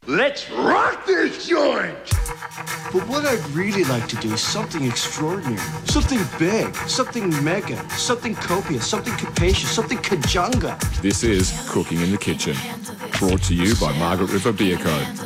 Let's rock this joint! But what I'd really like to do is something extraordinary, something big, something mega, something copious, something capacious, something kajunga. This is Cooking in the Kitchen, brought to you by Margaret River Beer Co.